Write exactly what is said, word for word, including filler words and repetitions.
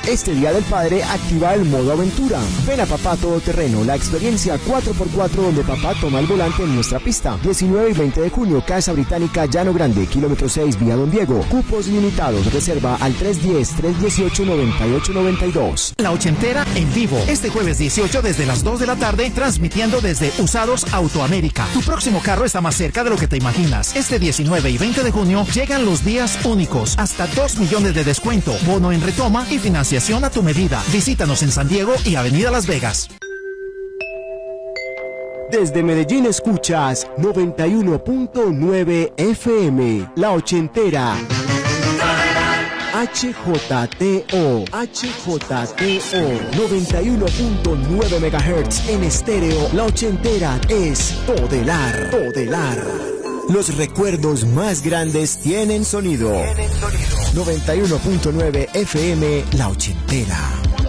Este Día del Padre activa el modo aventura. Ven a Papá Todoterreno, la experiencia cuatro por cuatro donde papá toma el volante en nuestra pista. diecinueve y veinte de junio, Casa Británica, Llano Grande, kilómetro seis, vía Don Diego. Cupos limitados, reserva al tres uno cero, tres uno ocho, nueve ocho nueve dos. La Ochentera en vivo, este jueves dieciocho desde las dos de la tarde, transmitiendo desde Usados Autoamérica. Tu próximo carro está más cerca de lo que te imaginas. Este diecinueve y veinte de junio llegan los días únicos, hasta dos millones de descuento, bono en retoma y financiación a tu medida. Visítanos en San Diego y Avenida Las Vegas. Desde Medellín escuchas noventa y uno punto nueve F M, La Ochentera. H J T O, H J T O, noventa y uno punto nueve megahertz en estéreo. La Ochentera es Todelar, Todelar. Los recuerdos más grandes tienen sonido. noventa y uno punto nueve F M, La Ochentera.